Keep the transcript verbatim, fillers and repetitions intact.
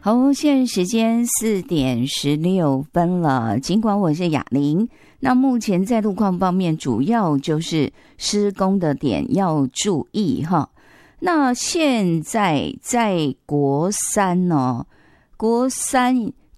好，现在时间四点十六分了。尽管我是雅玲，那目前在路况方面，主要就是施工的点要注意哈。那现在在国三呢、哦，国三